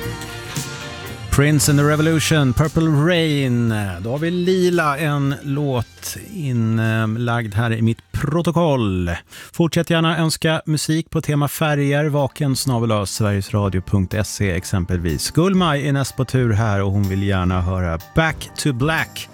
Prince and the Revolution, Purple Rain. Då har vi lila, en låt inlagd här i mitt protokoll. Fortsätt gärna önska musik på tema färger, vaken@sverigesradio.se exempelvis. Gullmaj är näst på tur här och hon vill gärna höra Back to Black